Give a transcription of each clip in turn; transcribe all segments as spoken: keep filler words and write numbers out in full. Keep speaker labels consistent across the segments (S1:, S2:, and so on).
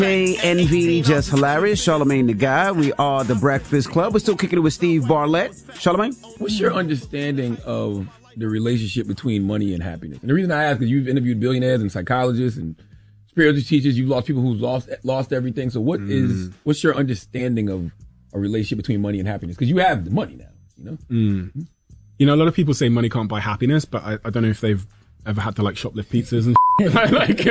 S1: Hey, Envy, Just Hilarious, Charlamagne the Guy. We are the Breakfast Club. We're still kicking it with Steve Bartlett. Charlamagne?
S2: What's your understanding of the relationship between money and happiness? And the reason I ask is you've interviewed billionaires and psychologists and spiritual teachers. You've lost people who've lost lost everything. So what mm. is what's your understanding of a relationship between money and happiness? Because you have the money now, you know?
S3: Mm. You know, a lot of people say money can't buy happiness, but I, I don't know if they've ever had to like shoplift pizzas and like.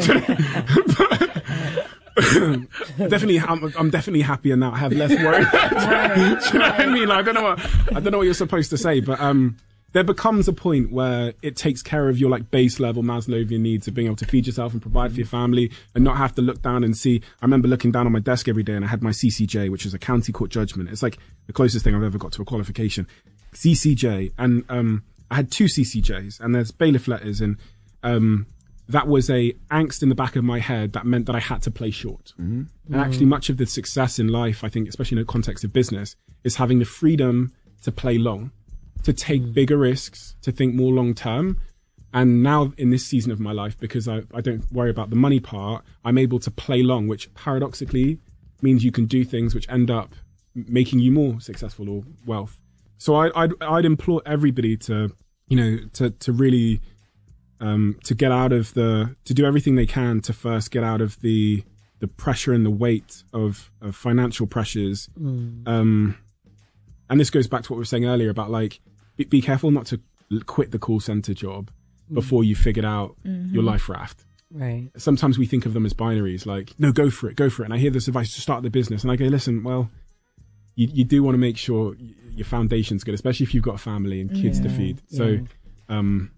S3: definitely, I'm, I'm definitely happier now. I have less worry.
S4: Right,
S3: Do you know what I mean? Like, I don't know what I don't know what you're supposed to say, but um, there becomes a point where it takes care of your like base level Maslowian needs of being able to feed yourself and provide for your family, and not have to look down and see. I remember looking down on my desk every day, and I had my C C J, which is a county court judgment. It's like the closest thing I've ever got to a qualification. C C J, and um, I had two C C Js, and there's bailiff letters, and um. that was a angst in the back of my head that meant that I had to play short. Mm-hmm. And actually much of the success in life, I think, especially in the context of business, is having the freedom to play long, to take mm-hmm. bigger risks, to think more long term. And now in this season of my life, because I, I don't worry about the money part, I'm able to play long, which paradoxically means you can do things which end up making you more successful or wealth. So I, I'd, I'd implore everybody to, you know, to, to really... Um, to get out of the, to do everything they can to first get out of the the pressure and the weight of, of financial pressures. Mm. Um, and this goes back to what we were saying earlier about like, be, be careful not to quit the call center job mm. before you figured out mm-hmm. your life raft.
S4: Right.
S3: Sometimes we think of them as binaries, like, no, go for it, go for it. And I hear this advice to start the business. And I go, listen, well, you, you do want to make sure your foundation's good, especially if you've got a family and kids
S4: yeah.
S3: to feed. So,
S4: yeah.
S3: um,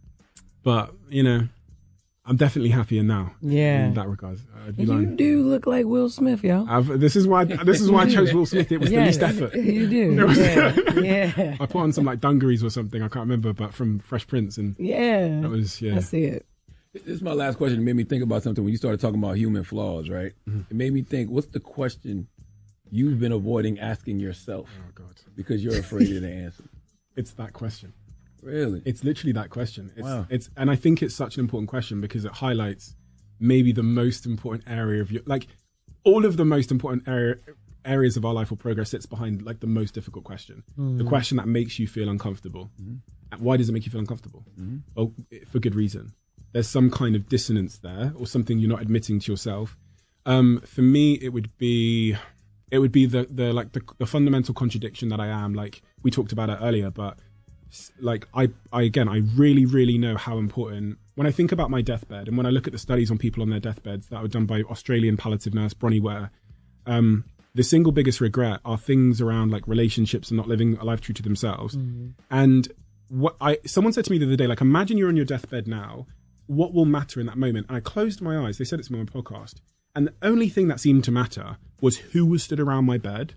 S3: But, you know, I'm definitely happier now.
S4: Yeah.
S3: In that regard. I'd be
S4: you
S3: lying.
S4: do look like Will Smith, yo.
S3: I've, this is why this is why I chose Will Smith. It was
S4: yeah,
S3: the least effort.
S4: You do.
S3: Was,
S4: yeah. yeah.
S3: I put on some like dungarees or something. I can't remember, but from Fresh Prince. And
S4: yeah.
S3: That was, yeah.
S4: I see it.
S2: This is my last question. It made me think about something when you started talking about human flaws, right? Mm-hmm. It made me think, what's the question you've been avoiding asking yourself?
S3: Oh, God.
S2: Because you're afraid of the answer.
S3: It's that question.
S2: Really?
S3: It's literally that question. It's,
S2: wow.
S3: It's, and I think it's such an important question because it highlights maybe the most important area of your, like all of the most important area, areas of our life or progress sits behind like the most difficult question. Mm. The question that makes you feel uncomfortable. Mm-hmm. And why does it make you feel uncomfortable? Mm-hmm. Well, for good reason. There's some kind of dissonance there or something you're not admitting to yourself. Um, for me, it would be, it would be the, the like the, the fundamental contradiction that I am. Like we talked about it earlier, but like I, I again, I really, really know how important, when I think about my deathbed and when I look at the studies on people on their deathbeds that were done by Australian palliative nurse Bronnie Ware, um, the single biggest regret are things around like relationships and not living a life true to themselves. Mm-hmm. And what I, someone said to me the other day, like, imagine you're on your deathbed now, what will matter in that moment? And I closed my eyes. They said it to me on my podcast. And the only thing that seemed to matter was who was stood around my bed,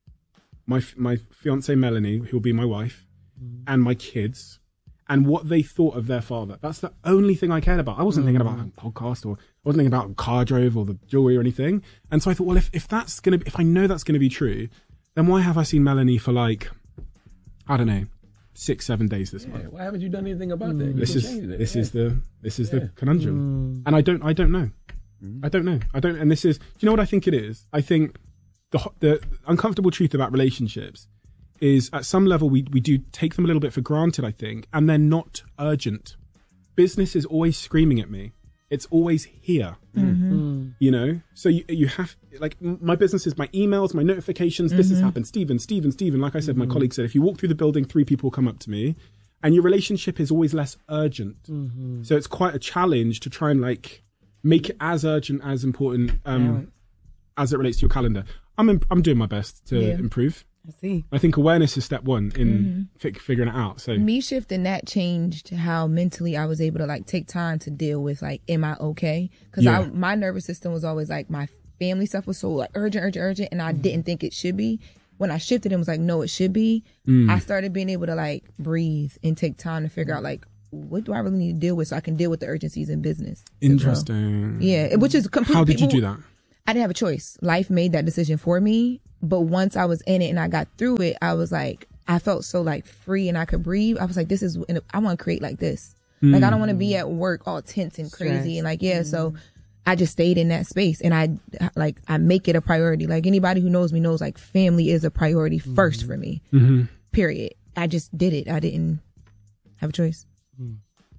S3: my, my fiance Melanie, who will be my wife, and my kids, and what they thought of their father. That's the only thing I cared about. I wasn't mm. thinking about a podcast, or I wasn't thinking about car drove or the jewelry or anything. And so I thought, well, if, if that's gonna, if I know that's gonna be true, then why have I seen Melanie for like, I don't know, six, seven days this
S2: yeah,
S3: month?
S2: Why haven't you done anything about that?
S3: This is this
S2: yeah.
S3: is the this is
S2: yeah.
S3: the conundrum,
S4: mm.
S3: and I don't I don't know,
S2: mm.
S3: I don't know, I don't. And this is, do you know what I think it is? I think the the uncomfortable truth about relationships is at some level we, we do take them a little bit for granted, I think, and they're not urgent. Business is always screaming at me. It's always here,
S4: mm-hmm.
S3: you know? So you, you have, like, my business is my emails, my notifications, mm-hmm. this has happened, Stephen, Stephen, Stephen. Like I said, mm-hmm. my colleague said, if you walk through the building, three people come up to me, and your relationship is always less urgent. Mm-hmm. So it's quite a challenge to try and, like, make it as urgent, as important um, yeah. as it relates to your calendar. I'm imp- I'm doing my best to yeah. improve.
S4: I see.
S3: I think awareness is step one in mm-hmm. fi- figuring it out. So
S5: me shifting that changed how mentally I was able to like take time to deal with like, am I okay? Because yeah. I my nervous system was always like, my family stuff was so like urgent, urgent, urgent, and I mm. didn't think it should be. When I shifted and was like, no, it should be. Mm. I started being able to like breathe and take time to figure out like, what do I really need to deal with so I can deal with the urgencies in business.
S3: Interesting.
S5: Well. Yeah, which is completely.
S3: How did you do that?
S5: I didn't have a choice. Life made that decision for me. But once I was in it and I got through it, I was like, I felt so like free and I could breathe. I was like, this is, I want to create like this. Mm. Like, I don't want to be at work all tense and crazy. Stress. And like, yeah, mm. so I just stayed in that space, and I like I make it a priority. Like anybody who knows me knows, like family is a priority mm-hmm. first for me. Mm-hmm. Period. I just did it. I didn't have a choice. Mm.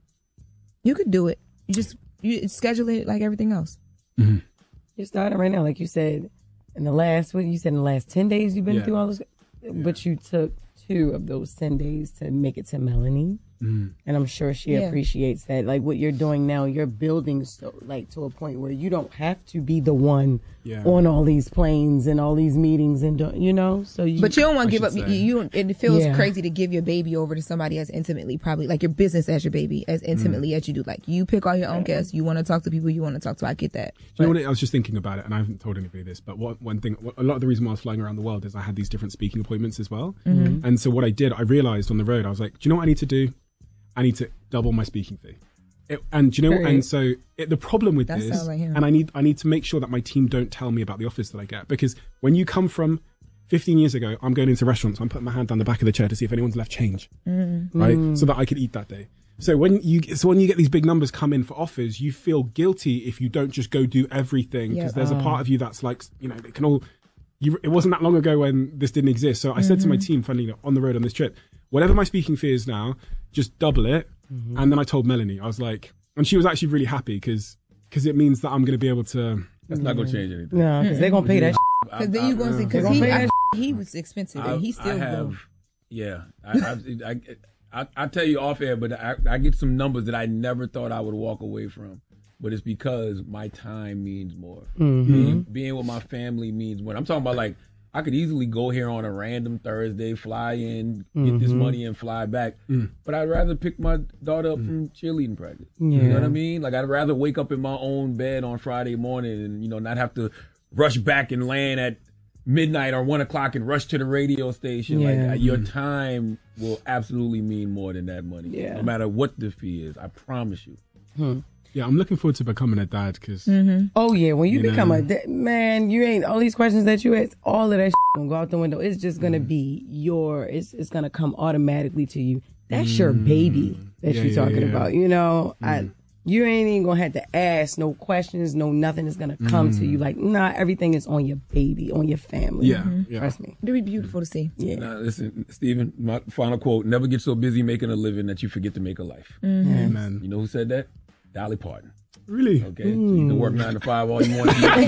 S5: You could do it. You just you schedule it like everything else.
S4: Mm-hmm. You're starting right now, like you said. In the last, what you said, in the last ten days, you've been
S3: yeah.
S4: through all this, yeah. but you took two of those ten days to make it to Melanie. Mm. And I'm sure she yeah. appreciates that. Like what you're doing now, you're building so like to a point where you don't have to be the one yeah. on all these planes and all these meetings and do, you know. So, you,
S5: but you don't want to give up. You, you it feels yeah. crazy to give your baby over to somebody as intimately, probably like your business as your baby, as intimately mm. as you do. Like you pick all your own guests. You want to talk to people you want to talk to. I get that.
S3: You know what? I was just thinking about it, and I haven't told anybody this, but what one thing, a lot of the reason why I was flying around the world is I had these different speaking appointments as well. Mm-hmm. And so what I did, I realized on the road, I was like, do you know what I need to do? I need to double my speaking fee. It, and do you know what? And so it, the problem with
S5: That's
S3: this,
S5: like
S3: and I need I need to make sure that my team don't tell me about the offers that I get, because when you come from fifteen years ago, I'm going into restaurants, I'm putting my hand down the back of the chair to see if anyone's left change, mm. right? Mm. So that I could eat that day. So when you so when you get these big numbers come in for offers, you feel guilty if you don't just go do everything, because yeah. there's a part of you that's like, you know, it can all. You, it wasn't that long ago when this didn't exist. So I mm-hmm. said to my team, finally, on the road on this trip, whatever my speaking fee is now, just double it. Mm-hmm. And then I told Melanie, I was like, and she was actually really happy because because it means that I'm going to be able to.
S2: That's not going to change anything.
S4: No, because they're going to pay that.
S5: Because then you're going to see, because he, I, he was expensive and he still
S2: I have, yeah. I, I, I, I, I tell you off air, but I, I get some numbers that I never thought I would walk away from. But it's because my time means more. Mm-hmm. Being, being with my family means more. I'm talking about like, I could easily go here on a random Thursday, fly in, get mm-hmm. this money and fly back. Mm. But I'd rather pick my daughter up mm. from cheerleading practice. Yeah. You know what I mean? Like I'd rather wake up in my own bed on Friday morning and, you know, not have to rush back and land at midnight or one o'clock and rush to the radio station. Yeah. Like your time will absolutely mean more than that money. Yeah. No matter what the fee is. I promise you.
S3: Hmm. Yeah, I'm looking forward to becoming a dad because.
S4: Mm-hmm. Oh yeah, when you, you become know. a dad, man, you ain't all these questions that you ask. All of that shit gonna go out the window. It's just gonna mm. be your. It's it's gonna come automatically to you. That's mm. your baby that yeah, you're yeah, talking yeah. about. You know, mm. I. You ain't even gonna have to ask no questions, no nothing is gonna come mm. to you. Like, nah, everything is on your baby, on your family.
S3: Yeah, mm-hmm. yeah.
S4: Trust me.
S5: It'll be beautiful to see.
S4: Yeah.
S2: Now, listen, Stephen, my final quote: "Never get so busy making a living that you forget to make a life."
S5: Mm-hmm.
S3: Amen.
S2: You know who said that? Dolly Parton.
S3: Really?
S2: Okay. Mm. So you can work nine to five all you want to do. All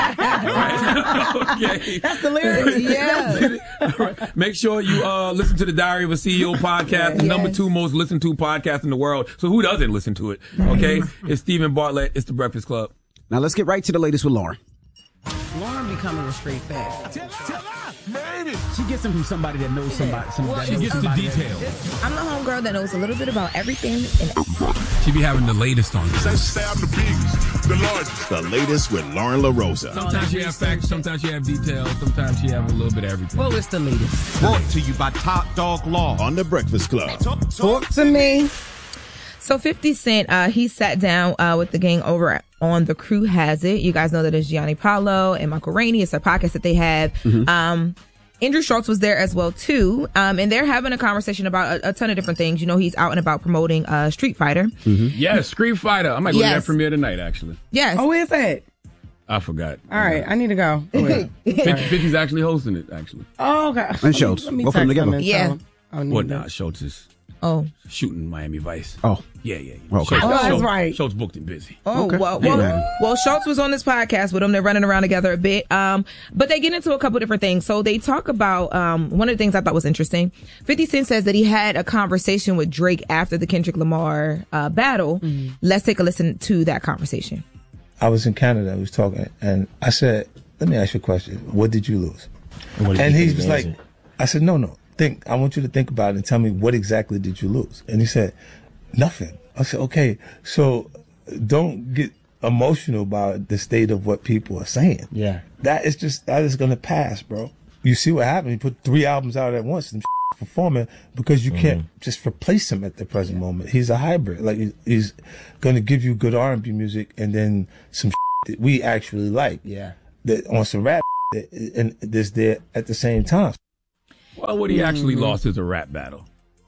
S2: right. Okay.
S5: That's the lyrics. Yeah.
S2: All right. Make sure you uh, listen to the Diary of a C E O podcast, the yes. number two most listened to podcast in the world. So who doesn't listen to it? Okay. It's Stephen Bartlett. It's The Breakfast Club.
S1: Now let's get right to the latest with Lauren.
S4: Lauren becoming a straight fact.
S6: Tell, tell her, made it. She gets them from somebody that knows somebody. somebody
S2: well,
S6: that
S2: she
S6: knows
S2: gets
S6: somebody
S2: the details.
S5: I'm the homegirl that knows a little bit about everything. And
S2: she be having the latest on this.
S6: Say I'm the biggest, the largest.
S7: The latest with Lauren LaRosa.
S2: Sometimes she have facts, sometimes she have details, sometimes she have a little bit of everything.
S4: Well, it's the latest.
S6: Brought to you by Top Dog Law
S7: on The Breakfast Club.
S4: Talk, talk, talk to me.
S5: So fifty Cent, uh, he sat down uh, with the gang over on The Crew Has It. You guys know that it's Gianni Paolo and Michael Rainey. It's a podcast that they have. Mm-hmm. Um, Andrew Schultz was there as well, too. Um, and they're having a conversation about a, a ton of different things. You know, he's out and about promoting uh, Street Fighter.
S2: Mm-hmm. Yes, Street Fighter. I might go yes. to that premiere tonight, actually.
S5: Yes.
S4: Oh, where's that?
S2: I forgot.
S4: All right, I need to go.
S2: fifty's actually hosting it, actually.
S4: Oh, okay.
S1: And Schultz. Both of them together.
S5: Yeah.
S2: Well, nah, Schultz is
S5: oh.
S2: shooting Miami Vice.
S1: Oh.
S2: Yeah, yeah, yeah.
S1: Okay.
S2: Schultz,
S4: oh, that's
S2: Schultz,
S4: right.
S2: Schultz booked and busy.
S5: Oh,
S1: okay.
S5: well, well, well, Schultz was on this podcast with them. They're running around together a bit. Um, but they get into a couple different things. So they talk about, um, one of the things I thought was interesting. fifty Cent says that he had a conversation with Drake after the Kendrick Lamar, uh, battle. Mm-hmm. Let's take a listen to that conversation.
S8: I was in Canada, I was talking, and I said, let me ask you a question. What did you lose? And, and he was like, I said, no, no. Think, I want you to think about it and tell me what exactly did you lose? And he said, nothing. I said, okay, so don't get emotional about the state of what people are saying.
S9: Yeah.
S8: That is just, that is going to pass, bro. You see what happened? You put three albums out at once and performing because you mm-hmm. can't just replace him at the present yeah. moment. He's a hybrid. Like he's going to give you good R and B music and then some that we actually like.
S9: Yeah.
S8: That on some rap and this there at the same time.
S2: Well, what he actually mm-hmm. lost is a rap battle.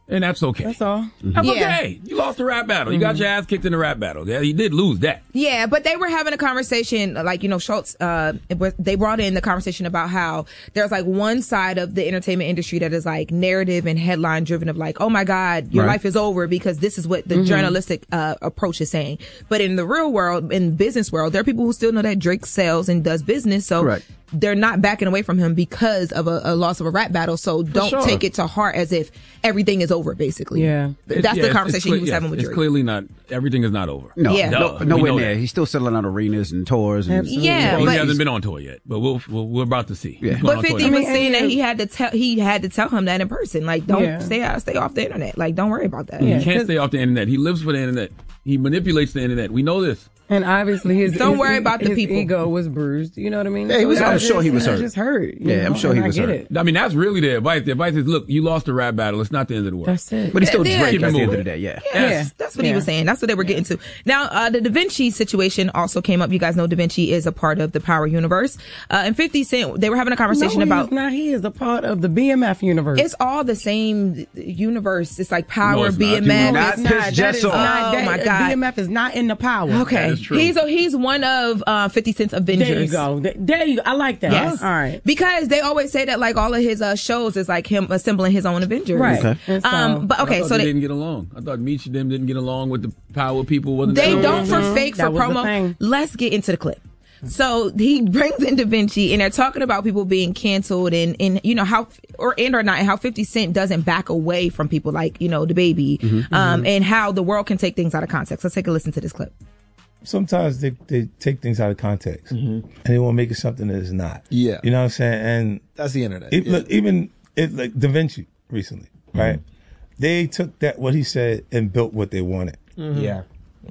S2: And that's okay.
S4: That's all.
S2: That's
S5: Yeah.
S2: okay. You lost the rap battle. You got your ass kicked in the rap battle. Yeah, you did lose that.
S5: Yeah, but they were having a conversation, like, you know, Schultz, uh, it was, they brought in the conversation about how there's like one side of the entertainment industry that is like narrative and headline driven of like, oh my God, your
S1: Right.
S5: life is over because this is what the
S4: Mm-hmm.
S5: journalistic uh, approach is saying. But in the real world, in the business world, there are people who still know that Drake sells and does business. So
S1: Correct.
S5: they're not backing away from him because of a, a loss of a rap battle. So don't
S2: sure.
S5: take it to heart as if everything is over, basically.
S4: Yeah.
S5: That's
S2: Yeah,
S5: the
S2: it's-
S5: conversation
S2: it's clear-
S5: he was
S2: yeah,
S5: having with
S2: It's
S5: Drake.
S2: clearly not, everything is not over.
S1: No,
S5: Yeah.
S1: no,
S2: Duh,
S1: nowhere
S2: we know
S1: near.
S2: that.
S1: He's still selling out arenas and tours. And
S4: Absolutely.
S5: Yeah,
S2: Well,
S5: but
S2: he hasn't been on tour yet, but we'll, we'll we're about to see.
S1: Yeah.
S2: He's going
S5: But
S2: on tour
S5: fifty
S2: now.
S5: was saying that he had to tell he had to tell him that in person. Like, don't
S4: Yeah.
S5: stay out, stay off the internet. Like, don't worry about that.
S4: Yeah.
S2: He can't
S4: 'cause-
S2: stay off the internet. He lives for the internet. He manipulates the internet. We know this.
S4: And obviously his
S5: Don't
S4: his-
S5: worry about the
S4: his
S5: people.
S4: ego was bruised. You know what I mean?
S1: Yeah, he was-
S4: So
S1: I'm
S4: it's
S1: sure
S4: just-
S1: he was
S4: it's
S1: hurt.
S4: just hurt. you
S1: Yeah, I'm
S4: know,
S1: sure
S4: and
S1: he
S4: I
S1: was
S4: get
S1: hurt.
S4: it.
S2: I mean, that's really the advice. The advice is, look, you lost the rap battle. It's not the end of the world.
S4: That's it.
S1: But he's still
S5: Yeah.
S1: Drake
S2: Keep it
S1: at the end of
S2: moving.
S1: the day, yeah.
S5: Yeah,
S2: Yes.
S5: that's what he
S4: Yeah.
S5: was saying. That's what they were getting to. Now, uh, the Da Vinci situation also came up. You guys know Da Vinci is a part of the Power universe. Uh, and fifty Cent, they were having a conversation
S4: no,
S5: about.
S4: he's not. He is a part of the B M F universe.
S5: It's all the same universe. It's like
S2: No,
S5: Power,
S2: it's not.
S5: B M F.
S1: Do
S5: It's
S1: not
S5: not-
S1: piss
S4: That
S1: Jess
S4: is
S1: off.
S4: not-
S5: Oh,
S4: that-
S5: my God.
S4: B M F is not in the power.
S5: Okay,
S2: That is true.
S5: he's so he's one of uh, fifty Cent's Avengers.
S4: There you go. Th- There you go. I like that.
S5: Yes.
S4: All right.
S5: Because they always say that like all of his uh, shows is like him assembling his own Avengers.
S4: Right.
S1: Okay.
S4: And so-
S5: Um, but
S2: I
S5: okay,
S2: thought
S5: so
S2: they,
S5: they,
S2: didn't get along. I thought Meech and them didn't get along with the Power people. Wasn't
S5: they
S2: that-
S5: don't for fake for
S4: That was the
S5: promo.
S4: thing.
S5: Let's get into the clip. So he brings in Da Vinci and they're talking about people being canceled and, and you know how or and or not and how fifty Cent doesn't back away from people like, you know, the baby
S8: Mm-hmm.
S5: um and how the world can take things out of context. Let's take a listen to this clip.
S8: Sometimes they, they take things out of context and they want to make it something that it's not.
S9: Yeah.
S8: You know what I'm saying? And
S9: That's the internet.
S8: it,
S9: yeah.
S8: look, even it, like Da Vinci recently, right? They took that what he said and built what they wanted
S9: yeah.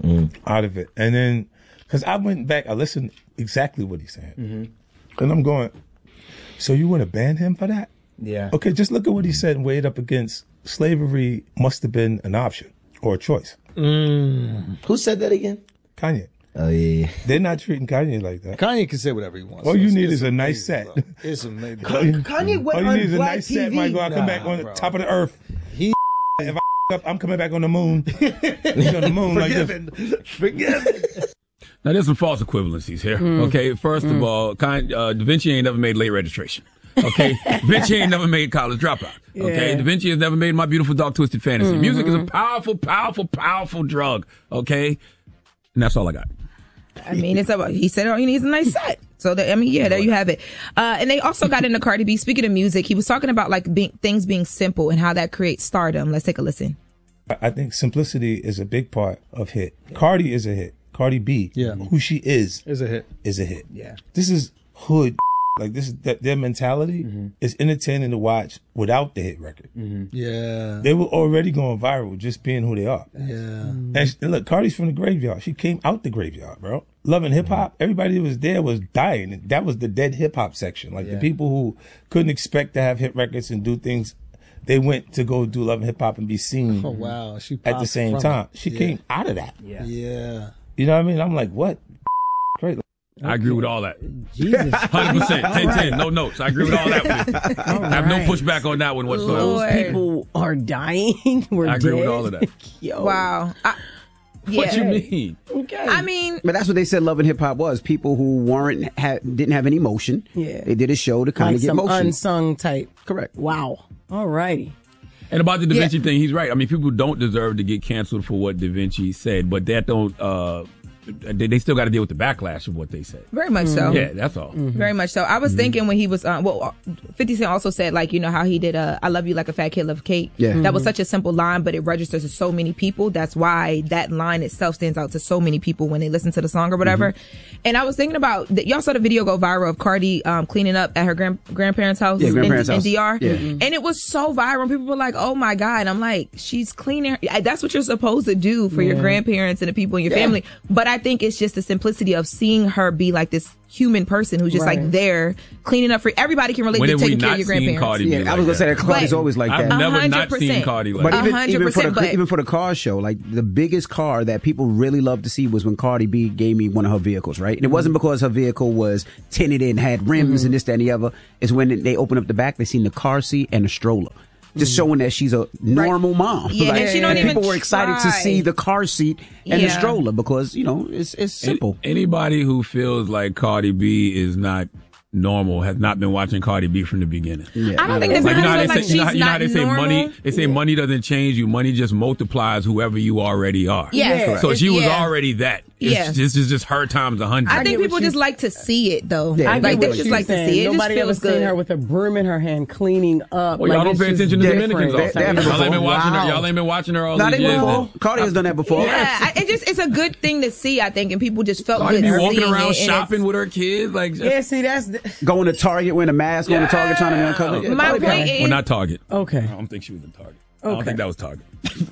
S8: out of it, and then because I went back, I listened exactly what he's saying, and I'm going, so you want to ban him for that?
S9: Yeah.
S8: Okay, just look at what he said and weigh it up against slavery. Must have been an option or a choice.
S9: Who said that again?
S8: Kanye.
S9: Oh yeah.
S8: They're not treating Kanye like that.
S9: Kanye can say whatever he wants.
S8: All you
S9: It's-
S8: need
S9: it's
S8: is a nice
S9: amazing,
S8: set.
S9: bro. It's amazing.
S8: Kanye
S9: went
S8: All you
S9: on
S8: need is a
S9: Black
S8: nice
S9: T
S8: set,
S9: V.
S8: Michael. I come
S9: Nah,
S8: back on the
S9: bro.
S8: top of the earth.
S9: He
S8: If I up, I'm coming back on the moon. He's on the moon like this.
S9: forgiven. Forgiven.
S2: Now, there's some false equivalencies here. Okay, first of all, kind, uh, Da Vinci ain't never made late registration. Okay, Da Vinci ain't never made College Dropout. Okay,
S4: Yeah.
S2: Da Vinci has never made My Beautiful Dark Twisted Fantasy. Music is a powerful, powerful, powerful drug. Okay, and that's all I got.
S5: I mean, it's about, he said all you need is a nice set. So, that, I mean, yeah, there you have it. Uh, and they also got into Cardi B. Speaking of music, he was talking about like being, things being simple and how that creates stardom. Let's take a listen.
S8: I think simplicity is a big part of hit. Cardi is a hit. Cardi B,
S9: Yeah.
S8: who she is,
S9: It's a hit.
S8: is a hit.
S9: Yeah.
S8: This is hood. Like this is that their mentality is entertaining to watch without the hit record.
S9: Yeah.
S8: They were already going viral just being who they are.
S9: Yeah.
S8: And, she, and look, Cardi's from the graveyard. She came out the graveyard, bro. Loving hip hop. Everybody that was there was dying. That was the dead hip hop section. Like the
S9: Yeah.
S8: people who couldn't expect to have hit records and do things, they went to go do Love and Hip Hop and be seen
S9: Oh wow. She
S8: at the
S9: popped
S8: same
S9: from
S8: time.
S9: it.
S8: She
S9: yeah.
S8: came out of that.
S9: Yeah. Yeah.
S8: You know what I mean? I'm like, what? Great.
S2: I agree with all that.
S4: Jesus.
S2: one hundred percent. ten ten. No notes. I agree with all that. I have no
S4: right.
S2: pushback on that one whatsoever.
S5: Lord.
S4: People are dying. We're
S2: I agree
S4: dead.
S2: with all of that.
S4: Yo.
S5: Wow. I, yeah.
S2: What you mean?
S4: Okay.
S5: I mean,
S1: But that's what they said Love and Hip Hop was. People who weren't, ha- didn't have any emotion.
S4: Yeah.
S1: They did a show to kind
S4: like
S1: of get
S4: some
S1: motion.
S4: unsung type.
S1: Correct.
S4: Wow. All righty.
S2: And about the Da
S5: Yeah.
S2: Vinci thing, he's right. I mean, people don't deserve to get canceled for what Da Vinci said, but that don't, uh, they, they still got to deal with the backlash of what they said.
S5: very much so.
S2: Yeah, that's all.
S5: Very much so. I was thinking when he was, uh, well, fifty Cent also said, like, you know, how he did, uh, I love you like a fat kid love cake.
S1: Yeah.
S5: That was such a simple line, but it registers to so many people. That's why that line itself stands out to so many people when they listen to the song or whatever. And I was thinking about, that y'all saw the video go viral of Cardi um, cleaning up at her grand, grandparents' house,
S1: Yeah,
S5: in,
S1: grandparents'
S5: in
S1: house.
S5: D R.
S1: Yeah.
S5: And it was so viral. People were like, oh my God. And I'm like, she's cleaning. Her. That's what you're supposed to do for your grandparents and the people in your family. But I think it's just the simplicity of seeing her be like this human person who's just
S4: Right.
S5: like there cleaning up for everybody can relate
S2: When
S5: to
S2: have we
S5: taking care
S2: not
S5: of your
S2: seen
S5: grandparents.
S2: Cardi be
S1: Yeah,
S2: like
S1: I was going to say that Cardi's
S5: But-
S1: always like
S2: I've
S1: that.
S2: never
S5: A hundred
S2: not seen
S5: percent.
S2: Cardi like
S1: But
S2: that.
S1: even,
S5: hundred
S1: even, for
S5: percent,
S1: the,
S5: but-
S1: even for the car show, like the biggest car that people really love to see was when Cardi B gave me one of her vehicles, right? And it wasn't because her vehicle was tinted and had rims and this, that, and the other. It's when they opened up the back, they seen the car seat and the stroller. just showing that she's a normal mom.
S5: Yeah,
S1: like,
S5: and she don't even
S1: people were excited
S5: try.
S1: to see the car seat and the
S5: Yeah.
S1: stroller because, you know, it's it's simple.
S2: Any- anybody who feels like Cardi B is not normal has not been watching Cardi B from the beginning.
S5: I don't think there's
S2: Like, you know how they
S5: like
S2: say, you know how,
S5: she's
S2: you know how
S5: not
S2: they say
S5: normal.
S2: money, they say money doesn't change you, money just multiplies whoever you already are.
S5: Yes.
S2: So she was
S5: Yeah.
S2: already that. It's,
S5: Yeah.
S2: This is just her times a hundred.
S5: I think people just like to see it, though.
S1: Yeah,
S4: I get
S5: like
S4: what
S5: they just
S4: she's
S5: like to
S4: saying.
S5: see it. It
S4: Nobody
S5: just
S4: ever
S5: feels
S4: seen
S5: good.
S4: her with a broom in her hand cleaning up.
S2: Well, y'all
S4: like,
S2: don't
S4: it's
S2: pay
S4: just
S2: attention to
S4: different.
S2: Dominicans
S1: They-
S2: all
S1: they haven't
S2: Y'all ain't been watching her.
S1: Wow.
S2: Y'all ain't been watching her all
S1: Not
S2: these
S1: even
S2: years.
S1: before.
S2: then.
S1: Cardi has done that before.
S5: Yeah, I, it just it's a good thing to see. I think, and people just felt
S2: Cardi
S5: good
S2: be walking
S5: seeing
S2: around
S5: it, and
S2: shopping
S5: it's-
S2: with her kids, like just,
S4: Yeah, see, that's the,
S1: Going to Target wearing a mask, going to Target trying to be uncovered. Yeah,
S5: My
S1: Cardi
S5: point
S1: B.
S5: is,
S2: well, not Target.
S4: okay.
S2: I don't think she was in Target. I don't
S4: Okay.
S2: think that was Target.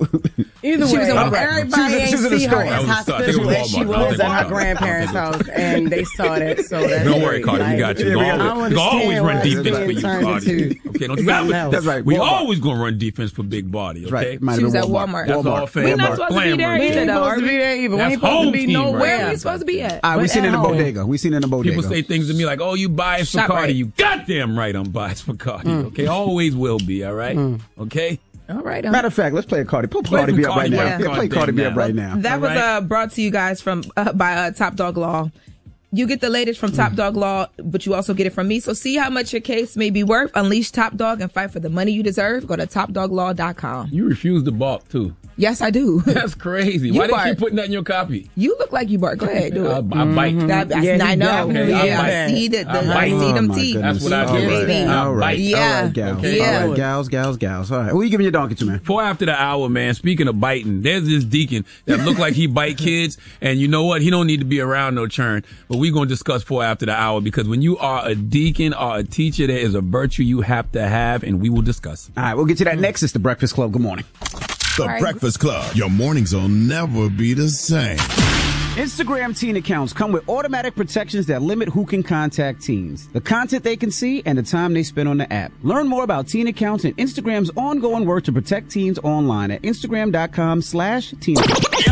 S4: Either
S5: She
S4: way,
S5: was in Walmart.
S4: everybody
S1: She was- she was in
S4: ain't
S1: the
S4: see
S1: store.
S4: her
S1: That
S4: as
S2: was a store. I think it
S4: hospitable
S2: was
S4: as she
S2: Walmart. I don't
S4: was
S2: think
S4: at
S2: it
S4: her
S2: was
S4: grandparents' house, and they saw that. So that's
S2: Don't worry,
S4: great.
S2: Cardi. We
S4: Like,
S2: got you.
S1: Yeah,
S2: We
S1: we got-
S2: always,
S1: I
S2: we
S4: understand
S2: always run
S4: why
S2: defense
S4: it's
S2: for you,
S4: being turned
S2: Cardi.
S4: into
S2: Okay, don't you
S4: something
S2: ever.
S4: else.
S1: That's right.
S2: We
S1: Walmart.
S2: always gonna run defense for Big Body.
S1: That's
S2: Okay,
S1: right. Might
S5: She
S1: have
S5: was
S1: been
S5: at Walmart.
S2: That's all
S1: Walmart.
S2: fam.
S5: We not
S2: Walmart.
S5: supposed to be
S2: Playing
S5: there
S2: right
S4: We
S5: either,
S4: ain't
S5: though.
S4: supposed to be there either. We
S2: That's
S4: ain't supposed to
S2: home
S4: be
S2: team right
S4: nowhere.
S5: Where are
S2: there.
S5: we supposed to be at?
S1: All right, we
S4: But
S1: seen it in
S4: at
S1: the
S4: home.
S1: bodega. We seen it in the bodega.
S2: People say things to me like, "Oh, you biased for
S5: Shop
S2: Cardi."
S5: right.
S2: You goddamn right, I'm biased for Cardi. Okay, always will be. All right. Okay.
S5: All right. um,
S1: Matter of fact, let's play a Cardi. Put
S2: Play
S1: Cardi
S2: some
S1: B up
S2: Cardi
S1: right now.
S2: B.
S1: Yeah, play
S2: Goddamn
S1: Cardi B up
S2: now.
S1: right now.
S5: That
S2: All
S5: was
S2: right.
S5: uh, brought to you guys from uh, by uh, Top Dog Law. You get the latest from Top Dog Law, but you also get it from me. So see how much your case may be worth. Unleash Top Dog and fight for the money you deserve. Go to top dog law dot com.
S2: You refuse to balk too.
S5: Yes, I do.
S2: That's crazy.
S5: You
S2: Why didn't you
S5: bark.
S2: put that in your copy?
S5: You look like you bark. Go ahead, do
S2: I,
S5: it.
S2: I bite.
S5: That, I,
S4: Yeah, he
S5: I know.
S4: definitely
S2: Okay, I
S5: yeah,
S2: bite.
S5: I see the, the
S2: I
S5: I,
S2: bite.
S5: see them
S1: Oh, my
S5: teeth.
S1: goodness.
S2: That's what I do.
S1: All right.
S5: Baby.
S1: All right.
S2: Bite.
S5: Yeah.
S1: All right, gals.
S2: Okay.
S5: Yeah.
S1: All right, gals, gals, gals. All right. Who you giving your donkey to, man?
S2: Four after the hour, man. Speaking of biting, there's this deacon that look like he bite kids, and you know what? He don't need to be around no churn. But we're gonna discuss four after the hour because when you are a deacon or a teacher, there is a virtue you have to have, and we will discuss.
S1: All right, we'll get to that next. It's the Breakfast Club. Good morning.
S7: The
S5: Right.
S7: Breakfast Club. Your mornings will never be the same.
S1: Instagram teen accounts come with automatic protections that limit who can contact teens, the content they can see, and the time they spend on the app. Learn more about teen accounts and Instagram's ongoing work to protect teens online at instagram dot com slash teen.